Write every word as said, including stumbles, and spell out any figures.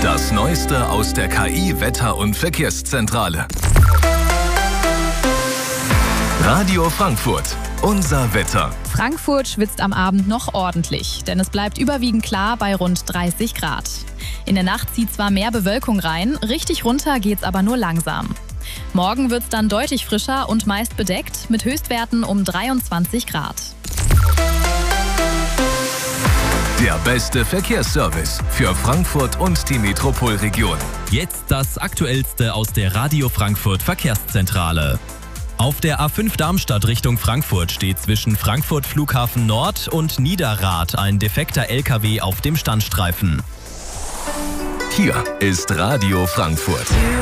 Das Neueste aus der K I, Wetter- und Verkehrszentrale. Radio Frankfurt. Unser Wetter. Frankfurt schwitzt am Abend noch ordentlich, denn es bleibt überwiegend klar bei rund dreißig Grad. In der Nacht zieht zwar mehr Bewölkung rein, richtig runter geht's aber nur langsam. Morgen wird's dann deutlich frischer und meist bedeckt mit Höchstwerten um dreiundzwanzig Grad. Der beste Verkehrsservice für Frankfurt und die Metropolregion. Jetzt das Aktuellste aus der Radio Frankfurt Verkehrszentrale. Auf der A fünf Darmstadt Richtung Frankfurt steht zwischen Frankfurt Flughafen Nord und Niederrad ein defekter L K W auf dem Standstreifen. Hier ist Radio Frankfurt.